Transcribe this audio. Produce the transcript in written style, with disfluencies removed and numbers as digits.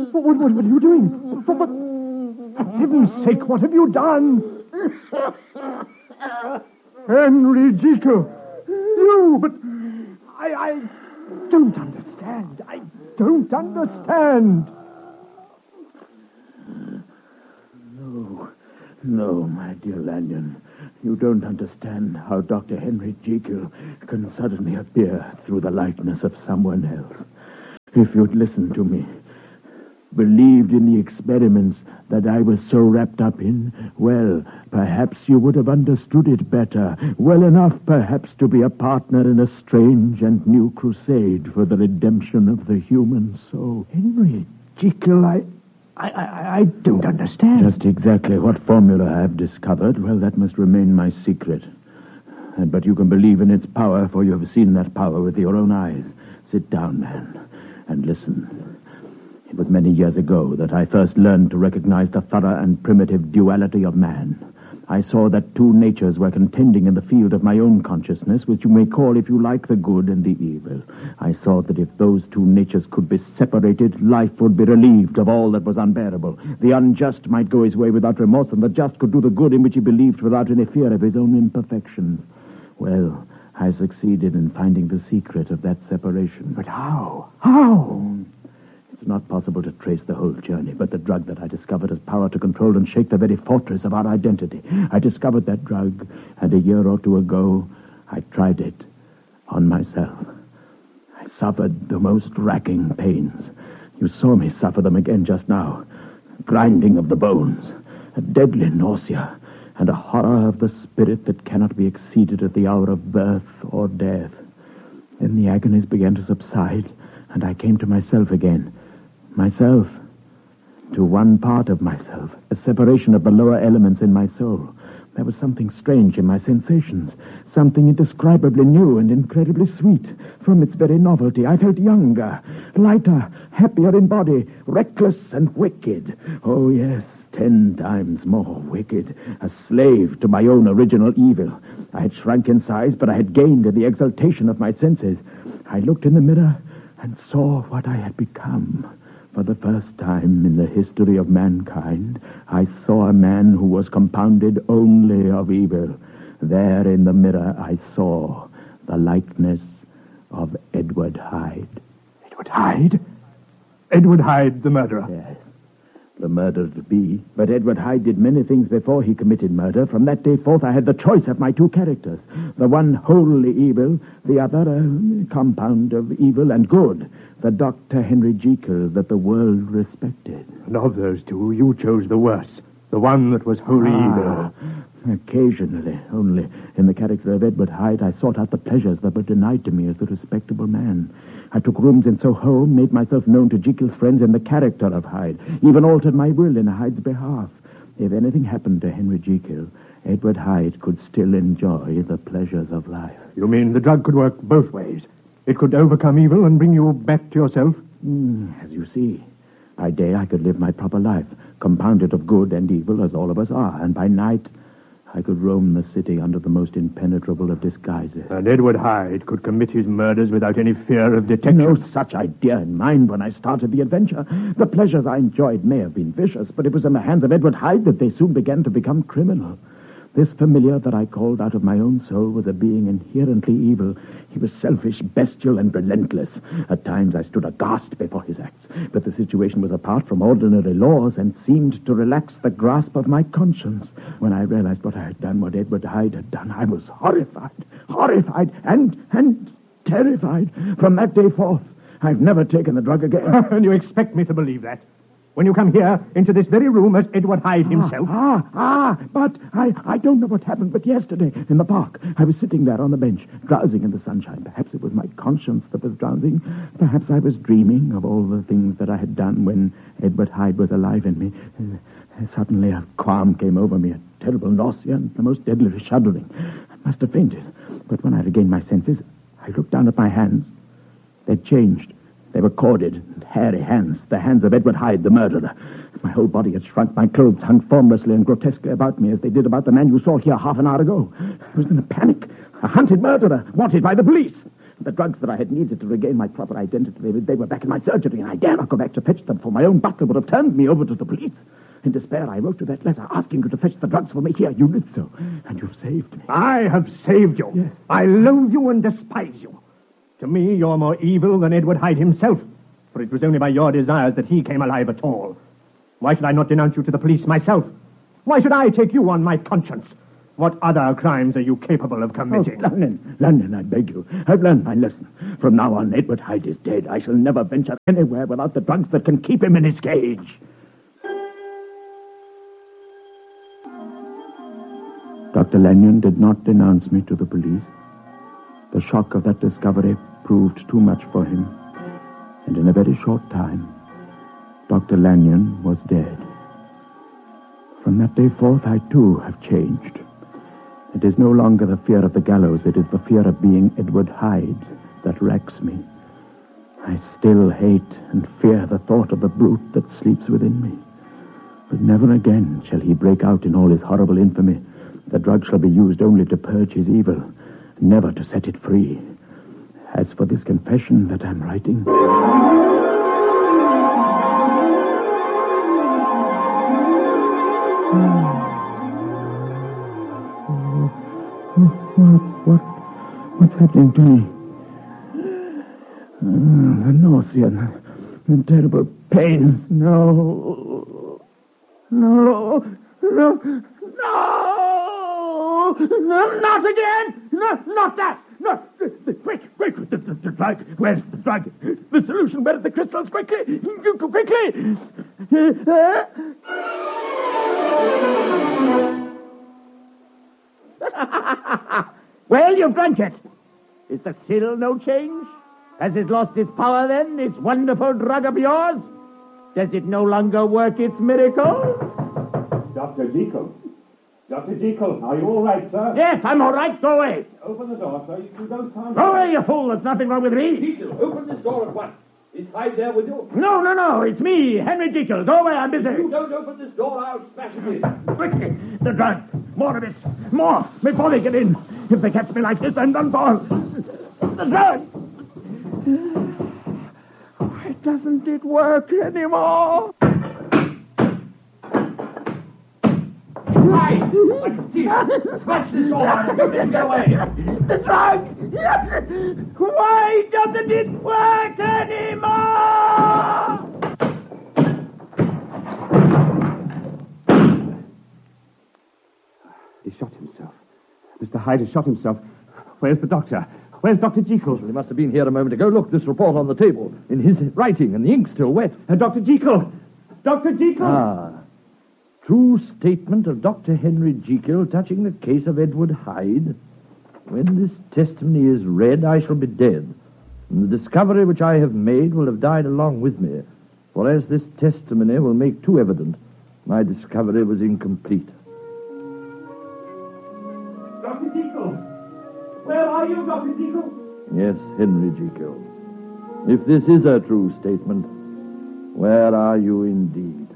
What are you doing? For heaven's sake, what have you done? Henry Jekyll! You, but I don't understand. I don't understand. No, my dear Lanyon. You don't understand how Dr. Henry Jekyll can suddenly appear through the likeness of someone else. If you'd listened to me, believed in the experiments that I was so wrapped up in, well, perhaps you would have understood it better, well enough perhaps to be a partner in a strange and new crusade for the redemption of the human soul. Henry Jekyll, I don't understand. Just exactly what formula I have discovered, well, that must remain my secret. But you can believe in its power, for you have seen that power with your own eyes. Sit down, man, and listen. It was many years ago that I first learned to recognize the thorough and primitive duality of man. I saw that two natures were contending in the field of my own consciousness, which you may call, if you like, the good and the evil. I saw that if those two natures could be separated, life would be relieved of all that was unbearable. The unjust might go his way without remorse, and the just could do the good in which he believed without any fear of his own imperfections. Well, I succeeded in finding the secret of that separation. But how? How? It's not possible to trace the whole journey, but the drug that I discovered has power to control and shake the very fortress of our identity. I discovered that drug, and a year or two ago, I tried it on myself. I suffered the most racking pains. You saw me suffer them again just now. Grinding of the bones, a deadly nausea, and a horror of the spirit that cannot be exceeded at the hour of birth or death. Then the agonies began to subside, and I came to myself again. Myself, to one part of myself, a separation of the lower elements in my soul. There was something strange in my sensations, something indescribably new and incredibly sweet. From its very novelty, I felt younger, lighter, happier in body, reckless and wicked. Oh, yes, 10 times more wicked, a slave to my own original evil. I had shrunk in size, but I had gained in the exaltation of my senses. I looked in the mirror and saw what I had become. For the first time in the history of mankind, I saw a man who was compounded only of evil. There in the mirror I saw the likeness of Edward Hyde. Edward Hyde? Edward Hyde, the murderer? Yes, the murderer to be. But Edward Hyde did many things before he committed murder. From that day forth I had the choice of my two characters. The one wholly evil, the other a compound of evil and good. The Dr. Henry Jekyll that the world respected. And of those two, you chose the worse. The one that was wholly evil. Occasionally, only in the character of Edward Hyde, I sought out the pleasures that were denied to me as a respectable man. I took rooms in Soho, made myself known to Jekyll's friends in the character of Hyde, even altered my will in Hyde's behalf. If anything happened to Henry Jekyll, Edward Hyde could still enjoy the pleasures of life. You mean the drug could work both ways? It could overcome evil and bring you back to yourself? As you see, by day I could live my proper life, compounded of good and evil as all of us are, and by night I could roam the city under the most impenetrable of disguises. And Edward Hyde could commit his murders without any fear of detection? No such idea in mind when I started the adventure. The pleasures I enjoyed may have been vicious, but it was in the hands of Edward Hyde that they soon began to become criminal. This familiar that I called out of my own soul was a being inherently evil. He was selfish, bestial, and relentless. At times I stood aghast before his acts, but the situation was apart from ordinary laws and seemed to relax the grasp of my conscience. When I realized what I had done, what Edward Hyde had done, I was horrified, and terrified. From that day forth, I've never taken the drug again. And you expect me to believe that? When you come here, into this very room as Edward Hyde himself? But I don't know what happened, but yesterday, in the park, I was sitting there on the bench, drowsing in the sunshine. Perhaps it was my conscience that was drowsing. Perhaps I was dreaming of all the things that I had done when Edward Hyde was alive in me. Suddenly a qualm came over me, a terrible nausea and the most deadly shuddering. I must have fainted. But when I regained my senses, I looked down at my hands. They'd changed. They were corded and hairy hands, the hands of Edward Hyde, the murderer. My whole body had shrunk. My clothes hung formlessly and grotesquely about me as they did about the man you saw here half an hour ago. I was in a panic. A hunted murderer, wanted by the police. The drugs that I had needed to regain my proper identity, they were back in my surgery, and I dare not go back to fetch them, for my own butler would have turned me over to the police. In despair, I wrote you that letter asking you to fetch the drugs for me. Here, you did so, and you've saved me. I have saved you. Yes. I loathe you and despise you. To me, you're more evil than Edward Hyde himself, for it was only by your desires that he came alive at all. Why should I not denounce you to the police myself? Why should I take you on my conscience? What other crimes are you capable of committing? Oh, London, I beg you. I've learned my lesson. From now on, Edward Hyde is dead. I shall never venture anywhere without the drugs that can keep him in his cage. Dr. Lanyon did not denounce me to the police. The shock of that discovery proved too much for him. And in a very short time, Dr. Lanyon was dead. From that day forth, I too have changed. It is no longer the fear of the gallows. It is the fear of being Edward Hyde that racks me. I still hate and fear the thought of the brute that sleeps within me. But never again shall he break out in all his horrible infamy. The drug shall be used only to purge his evil, never to set it free. As for this confession that I'm writing... What's happening to me? The nausea, the terrible pains. No, not again! No, not that! No, quick, the drug. Where's the drug? The solution, where are the crystals? Quickly! Well, you've drunk it. Is there still no change? Has it lost its power, then, this wonderful drug of yours? Does it no longer work its miracle? Dr. Jekyll. Dr. Jekyll, are you all right, sir? Yes, I'm all right. Go away. Open the door, sir. You don't find... Go away, you fool. There's nothing wrong with me. Jekyll, open this door at once. Is Hyde there with you? No. It's me, Henry Jekyll. Go away. I'm busy. If you don't open this door, I'll smash it in. Quickly. The drug. More of it. More. Before they get in. If they catch me like this, I'm done for. The drug. Why doesn't it work anymore? Hyde! I can see it. Smash this door and get away. The drug! Why doesn't it work anymore? He shot himself. Mr. Hyde has shot himself. Where's the doctor? Where's Dr. Jekyll? He must have been here a moment ago. Look, this report on the table. In his writing, and the ink's still wet. Dr. Jekyll! Dr. Jekyll! Ah. True statement of Dr. Henry Jekyll touching the case of Edward Hyde. When this testimony is read, I shall be dead. And the discovery which I have made will have died along with me. For as this testimony will make too evident, my discovery was incomplete. Dr. Jekyll! Where are you, Dr. Jekyll? Yes, Henry Jekyll. If this is a true statement, where are you indeed?